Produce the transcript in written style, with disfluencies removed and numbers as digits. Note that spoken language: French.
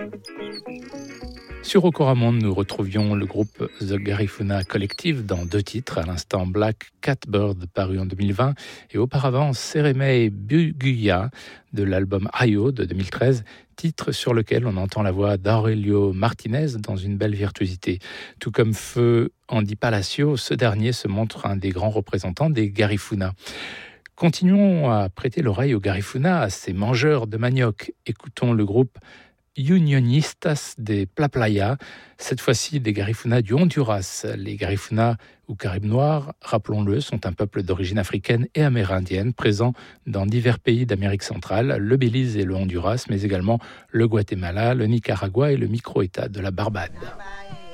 Sur Okoramonde, nous retrouvions le groupe The Garifuna Collective dans 2 titres, à l'instant Black Catbird paru en 2020 et auparavant Seremei Buguya de l'album Ayo de 2013, titre sur lequel on entend la voix d'Aurelio Martinez dans une belle virtuosité. Tout comme Feu Andy Palacio, ce dernier se montre un des grands représentants des Garifuna. Continuons à prêter l'oreille aux Garifuna, à ces mangeurs de manioc. Écoutons le groupe Unionistas de Plaplaya, cette fois-ci des Garifuna du Honduras. Les Garifuna ou Caraïbes noirs, rappelons-le, sont un peuple d'origine africaine et amérindienne présent dans divers pays d'Amérique centrale, le Belize et le Honduras, mais également le Guatemala, le Nicaragua et le micro-État de la Barbade.